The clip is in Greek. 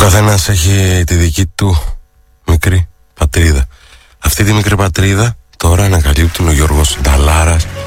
καθένας έχει τη δική του μικρή πατρίδα. Αυτή τη μικρή πατρίδα τώρα ανακαλύπτουν ο Γιώργος Νταλάρας